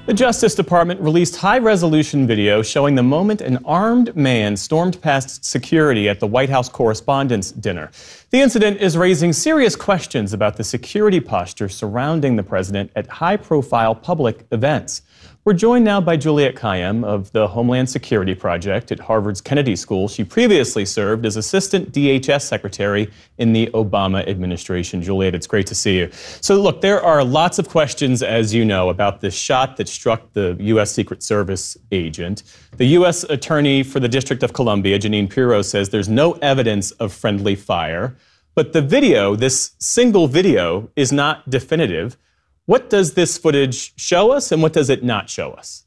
The Justice Department released high-resolution video showing the moment an armed man stormed past security at the White House Correspondents' Dinner. The incident is raising serious questions about the security posture surrounding the president at high-profile public events. We're joined now by Juliette Kayyem of the Homeland Security Project at Harvard's Kennedy School. She previously served as Assistant DHS Secretary in the Obama administration. Juliette, it's great to see you. So look, there are lots of questions, as you know, about this shot that struck the U.S. Secret Service agent. The U.S. Attorney for the District of Columbia, Jeanine Pirro, says there's no evidence of friendly fire. But the video, this single video, is not definitive. What does this footage show us, and what does it not show us?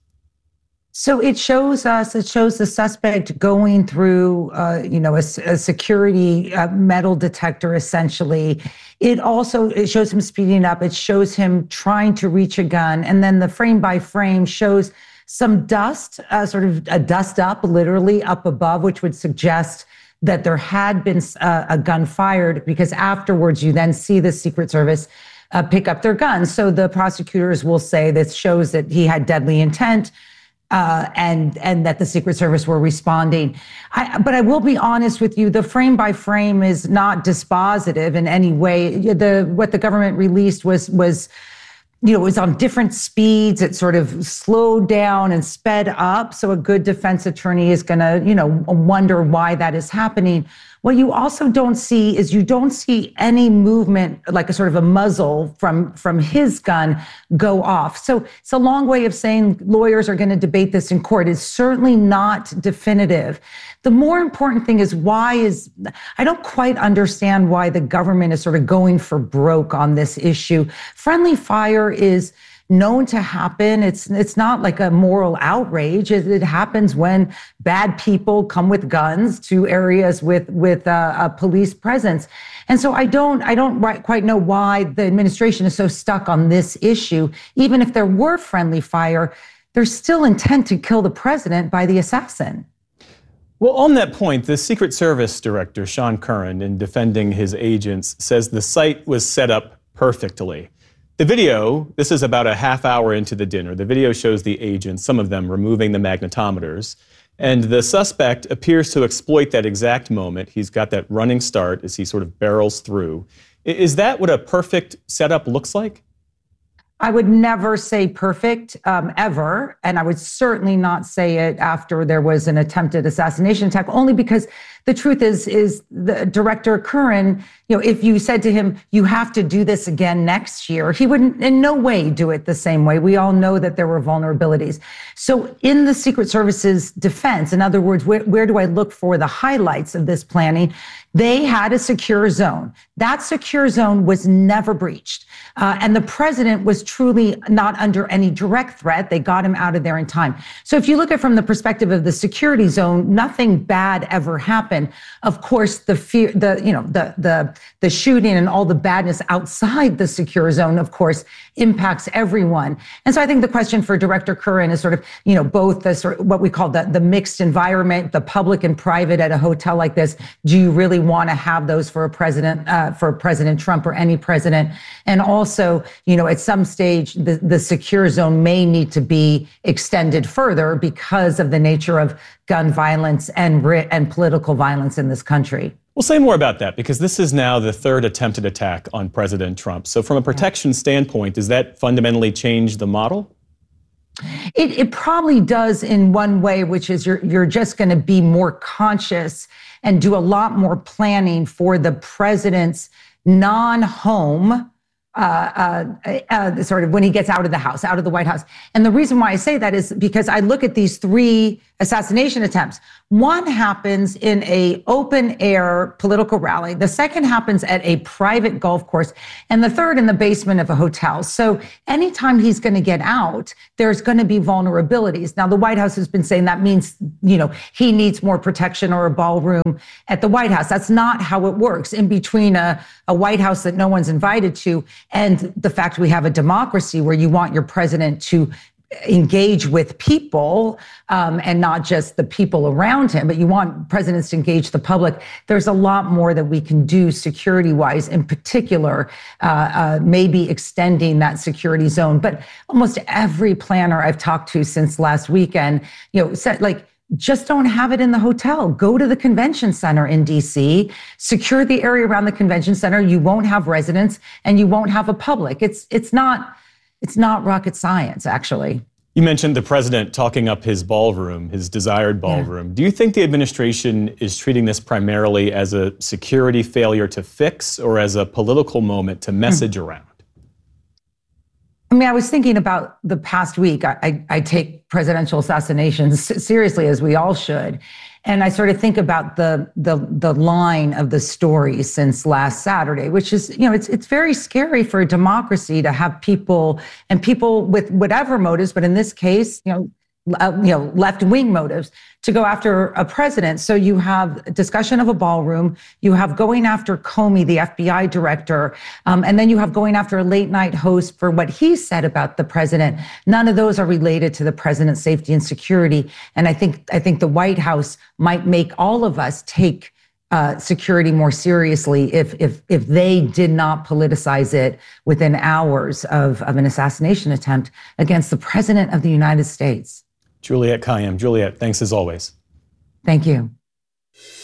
So it shows the suspect going through, a security metal detector, essentially. It shows him speeding up. It shows him trying to reach a gun. And then the frame by frame shows some dust, sort of a dust up, literally up above, which would suggest that there had been a gun fired, because afterwards you then see the Secret Service pick up their guns. So the prosecutors will say this shows that he had deadly intent and that the Secret Service were responding. But I will be honest with you, the frame by frame is not dispositive in any way. What the government released was it was on different speeds. It sort of slowed down and sped up. So a good defense attorney is going to, wonder why that is happening. What you also don't see is any movement, like a sort of a muzzle from his gun go off. So it's a long way of saying lawyers are going to debate this in court. It's certainly not definitive. The more important thing is I don't quite understand why the government is sort of going for broke on this issue. Friendly fire is known to happen. It's not like a moral outrage. It happens when bad people come with guns to areas with a police presence. And so I don't quite know why the administration is so stuck on this issue. Even if there were friendly fire, there's still intent to kill the president by the assassin. Well, on that point, the Secret Service director, Sean Curran, in defending his agents, says the site was set up perfectly. The video, this is about a half hour into the dinner. The video shows the agents, some of them removing the magnetometers, and the suspect appears to exploit that exact moment. He's got that running start as he sort of barrels through. Is that what a perfect setup looks like? I would never say perfect, ever. And I would certainly not say it after there was an attempted assassination attack, only because the truth is the director Curran, if you said to him, you have to do this again next year, he wouldn't in no way do it the same way. We all know that there were vulnerabilities. So in the Secret Service's defense, in other words, where do I look for the highlights of this planning? They had a secure zone. That secure zone was never breached. And the president was truly not under any direct threat. They got him out of there in time. So if you look at it from the perspective of the security zone, nothing bad ever happened. Of course, the fear, the shooting and all the badness outside the secure zone, of course, impacts everyone. And so I think the question for Director Curran is sort of, both the sort of what we call the mixed environment, the public and private at a hotel like this. Do you really want to have those for President Trump or any president? And also, at some stage, the secure zone may need to be extended further because of the nature of gun violence and political violence in this country. We'll say more about that, because this is now the third attempted attack on President Trump. So from a protection standpoint, does that fundamentally change the model? It probably does in one way, which is you're just going to be more conscious and do a lot more planning for the president's non-home sort of when he gets out of the house, out of the White House. And the reason why I say that is because I look at these three assassination attempts. One happens in a open air political rally. The second happens at a private golf course. And the third in the basement of a hotel. So anytime he's going to get out, there's going to be vulnerabilities. Now, the White House has been saying that means, he needs more protection or a ballroom at the White House. That's not how it works. In between a White House that no one's invited to and the fact we have a democracy where you want your president to engage with people and not just the people around him, but you want presidents to engage the public. There's a lot more that we can do security-wise, in particular, maybe extending that security zone. But almost every planner I've talked to since last weekend, said just don't have it in the hotel. Go to the convention center in DC, secure the area around the convention center. You won't have residents and you won't have a public. It's not rocket science, actually. You mentioned the president talking up his ballroom, his desired ballroom. Yeah. Do you think the administration is treating this primarily as a security failure to fix or as a political moment to message around? I mean, I was thinking about the past week. I take presidential assassinations seriously, as we all should. And I sort of think about the line of the story since last Saturday, which is, it's very scary for a democracy to have people with whatever motives, but in this case, left-wing motives, to go after a president. So you have discussion of a ballroom, you have going after Comey, the FBI director, and then you have going after a late-night host for what he said about the president. None of those are related to the president's safety and security. And I think the White House might make all of us take security more seriously if they did not politicize it within hours of an assassination attempt against the president of the United States. Juliette Kayyem. Juliette, thanks as always. Thank you.